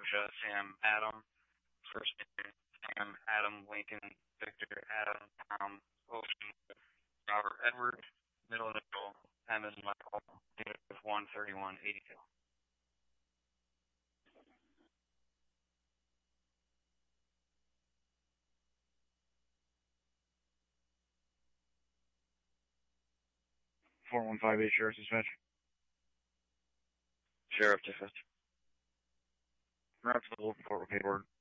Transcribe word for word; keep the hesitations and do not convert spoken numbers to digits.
Georgia, Sam Adam. First name, Sam Adam Lincoln Victor Adam Tom Ocean Robert Edward. Middle initial, M as Michael. Date of one thirty-one eighty-two. four one five eight, Sheriff Dispatch. Sheriff Tiffin. Route to the local court paperwork.